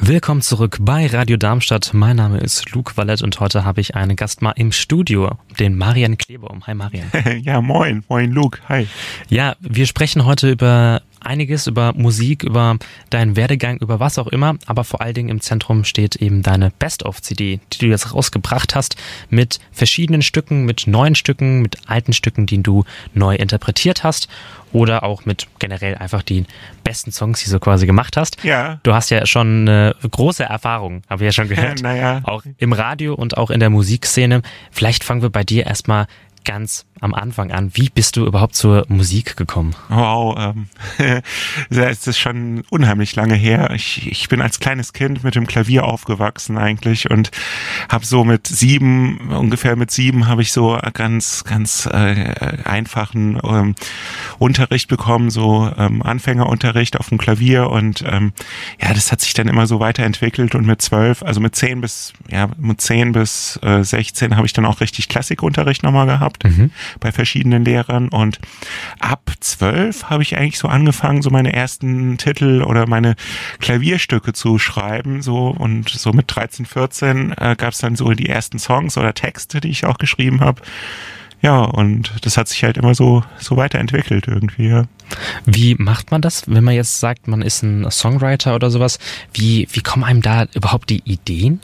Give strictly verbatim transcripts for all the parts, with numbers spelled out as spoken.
Willkommen zurück bei Radio Darmstadt. Mein Name ist Luke Wallett und heute habe ich einen Gast mal im Studio, den Marian Klebaum. Hi Marian. Ja, moin. Moin Luke. Hi. Ja, wir sprechen heute über einiges, über Musik, über deinen Werdegang, über was auch immer, aber vor allen Dingen im Zentrum steht eben deine Best-of-C D, die du jetzt rausgebracht hast mit verschiedenen Stücken, mit neuen Stücken, mit alten Stücken, die du neu interpretiert hast oder auch mit generell einfach die besten Songs, die du quasi gemacht hast. Ja. Du hast ja schon eine große Erfahrung, habe ich ja schon gehört, naja. auch im Radio und auch in der Musikszene. Vielleicht fangen wir bei dir erstmal ganz am Anfang an. Wie bist du überhaupt zur Musik gekommen? Wow, ähm, das ist schon unheimlich lange her. Ich, ich bin als kleines Kind mit dem Klavier aufgewachsen eigentlich und habe so mit sieben, ungefähr mit sieben, habe ich so ganz, ganz äh, einfachen ähm, Unterricht bekommen, so ähm, Anfängerunterricht auf dem Klavier und ähm, ja, das hat sich dann immer so weiterentwickelt und mit zwölf, also mit zehn bis, ja, mit zehn bis äh, sechzehn habe ich dann auch richtig Klassikunterricht nochmal gehabt. Mhm. Bei verschiedenen Lehrern und ab zwölf habe ich eigentlich so angefangen, so meine ersten Titel oder meine Klavierstücke zu schreiben, so und so mit dreizehn, vierzehn äh, gab es dann so die ersten Songs oder Texte, die ich auch geschrieben habe. Ja, und das hat sich halt immer so so weiterentwickelt irgendwie, ja. Wie macht man das, wenn man jetzt sagt, man ist ein Songwriter oder sowas? Wie, wie kommen einem da überhaupt die Ideen?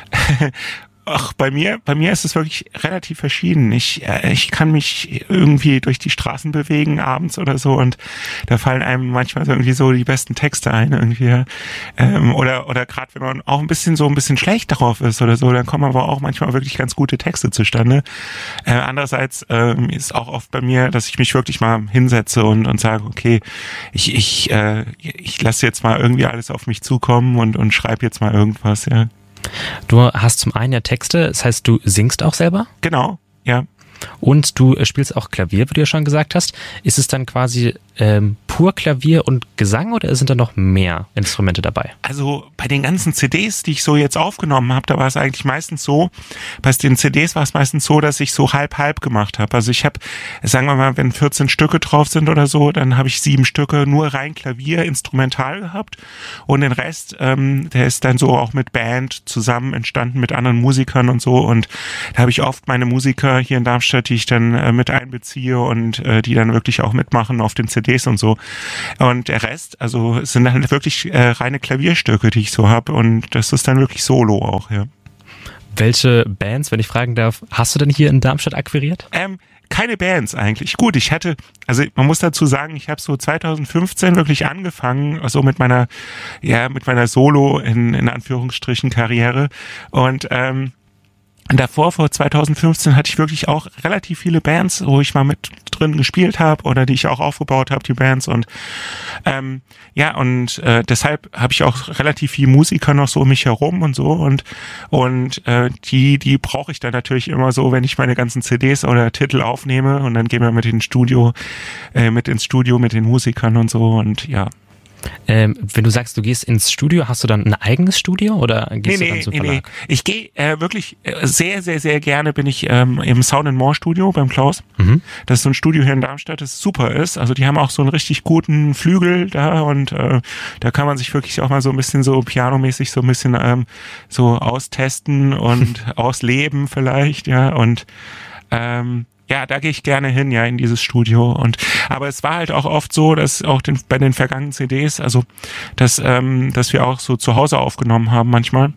Ach, bei mir, bei mir ist es wirklich relativ verschieden. Ich, äh, ich kann mich irgendwie durch die Straßen bewegen abends oder so und da fallen einem manchmal so irgendwie so die besten Texte ein irgendwie. Ähm, oder oder gerade wenn man auch ein bisschen so ein bisschen schlecht darauf ist oder so, dann kommen aber auch manchmal wirklich ganz gute Texte zustande. Äh, andererseits ähm, ist auch oft bei mir, dass ich mich wirklich mal hinsetze und und sage, okay, ich ich äh, ich lasse jetzt mal irgendwie alles auf mich zukommen und und schreibe jetzt mal irgendwas, ja. Du hast zum einen ja Texte, das heißt, du singst auch selber? Genau, ja. Und du spielst auch Klavier, wie du ja schon gesagt hast. Ist es dann quasi ähm, pur Klavier und Gesang oder sind da noch mehr Instrumente dabei? Also bei den ganzen C Ds, die ich so jetzt aufgenommen habe, da war es eigentlich meistens so, bei den C Ds war es meistens so, dass ich so halb-halb gemacht habe. Also ich habe, sagen wir mal, wenn vierzehn Stücke drauf sind oder so, dann habe ich sieben Stücke nur rein Klavier, instrumental gehabt und den Rest, ähm, der ist dann so auch mit Band zusammen entstanden, mit anderen Musikern und so und da habe ich oft meine Musiker hier in Darmstadt, die ich dann äh, mit einbeziehe und äh, die dann wirklich auch mitmachen auf den C Ds und so. Und der Rest, also es sind dann wirklich äh, reine Klavierstücke, die ich so habe und das ist dann wirklich Solo auch, ja. Welche Bands, wenn ich fragen darf, hast du denn hier in Darmstadt akquiriert? Ähm, keine Bands eigentlich. Gut, ich hatte, also man muss dazu sagen, ich habe so zwanzig fünfzehn wirklich angefangen, so mit meiner, ja, mit meiner Solo in, in Anführungsstrichen Karriere und ähm, davor, vor zwanzig fünfzehn, hatte ich wirklich auch relativ viele Bands, wo ich mal mit drin gespielt habe oder die ich auch aufgebaut habe, die Bands und ähm, ja, und äh, deshalb habe ich auch relativ viele Musiker noch so um mich herum und so und und äh, die die brauche ich dann natürlich immer so, wenn ich meine ganzen C Ds oder Titel aufnehme und dann gehen wir mit ins Studio, äh, mit ins Studio mit den Musikern und so und ja. Ähm, wenn du sagst, du gehst ins Studio, hast du dann ein eigenes Studio oder gehst nee, du dann nee, zum nee, Verlag? Nee. Ich gehe äh, wirklich äh, sehr, sehr, sehr gerne bin ich ähm, im Sound and More Studio beim Klaus. Mhm. Das ist so ein Studio hier in Darmstadt, das super ist. Also die haben auch so einen richtig guten Flügel da und äh, da kann man sich wirklich auch mal so ein bisschen so pianomäßig so ein bisschen ähm, so austesten und ausleben vielleicht, ja, und ähm, ja, da gehe ich gerne hin, ja, in dieses Studio. Und aber es war halt auch oft so, dass auch den, bei den vergangenen C Ds, also dass ähm, dass wir auch so zu Hause aufgenommen haben manchmal.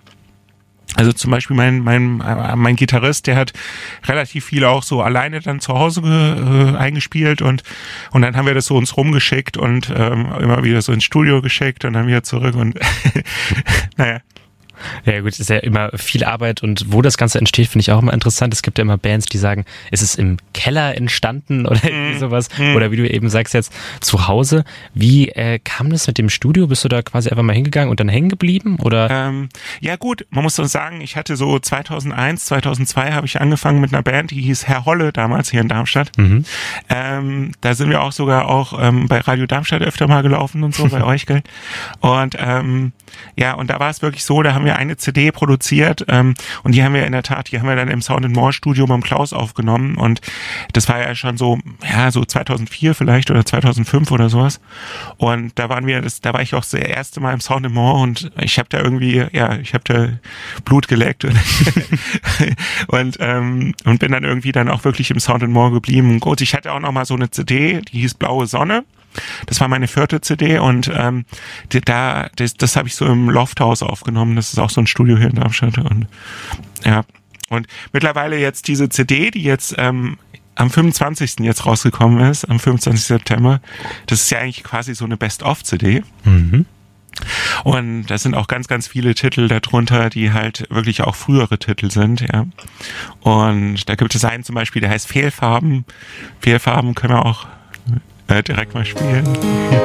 Also zum Beispiel mein mein äh, mein Gitarrist, der hat relativ viel auch so alleine dann zu Hause äh, eingespielt und und dann haben wir das so uns rumgeschickt und ähm, immer wieder so ins Studio geschickt und dann wieder zurück und naja. Ja gut, es ist ja immer viel Arbeit und wo das Ganze entsteht, finde ich auch immer interessant. Es gibt ja immer Bands, die sagen, es ist im Keller entstanden oder irgendwie sowas. Mm. Oder wie du eben sagst jetzt, zu Hause. Wie äh, kam das mit dem Studio? Bist du da quasi einfach mal hingegangen und dann hängen geblieben? Oder? Ähm, ja gut, man muss so sagen, ich hatte so zweitausendeins, zweitausendzwei habe ich angefangen mit einer Band, die hieß Herr Holle damals hier in Darmstadt. Mhm. Ähm, da sind wir auch sogar auch ähm, bei Radio Darmstadt öfter mal gelaufen und so, bei euch, gell? Und ähm, ja, und da war es wirklich so, da haben wir wir eine C D produziert ähm, und die haben wir in der Tat, die haben wir dann im Sound and More Studio beim Klaus aufgenommen und das war ja schon so, ja, so zweitausendvier vielleicht oder zweitausendfünf oder sowas und da waren wir, das, da war ich auch das erste Mal im Sound and More und ich habe da irgendwie, ja, ich habe da Blut geleckt und, und, ähm, und bin dann irgendwie dann auch wirklich im Sound and More geblieben. Gut, ich hatte auch noch mal so eine C D, die hieß Blaue Sonne. Das war meine vierte C D und ähm, die, da das, das habe ich so im Lofthaus aufgenommen. Das ist auch so ein Studio hier in Darmstadt und ja. Und mittlerweile jetzt diese C D, die jetzt ähm, am fünfundzwanzigsten jetzt rausgekommen ist, am fünfundzwanzigsten September, das ist ja eigentlich quasi so eine Best-of-C D. Mhm. Und da sind auch ganz, ganz viele Titel darunter, die halt wirklich auch frühere Titel sind, ja. Und da gibt es einen zum Beispiel, der heißt Fehlfarben. Fehlfarben können wir auch äh, direkt mal spielen.